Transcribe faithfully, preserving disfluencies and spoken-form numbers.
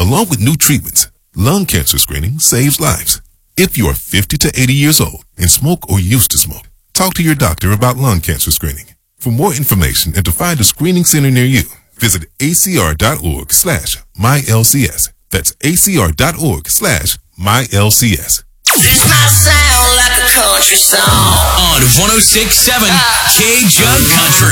Along with new treatments, lung cancer screening saves lives. If you are fifty to eighty years old and smoke or used to smoke, talk to your doctor about lung cancer screening. For more information and to find a screening center near you, visit acr.org slash MyLCS. That's acr.org slash MyLCS. This might sound like a country song On one oh six point seven K Jug Country.